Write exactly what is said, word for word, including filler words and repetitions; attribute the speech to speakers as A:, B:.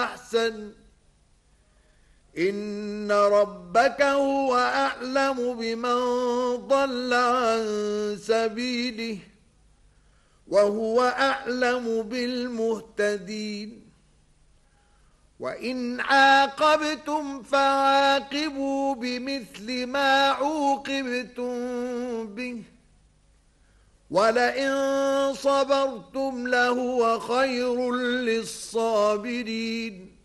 A: أحسن إن ربك هو أعلم بمن ضل عن سبيله وهو أعلم بالمهتدين وإن عاقبتم فعاقبوا بمثل ما عوقبتم به ولئن صبرتم لهو خير للصابرين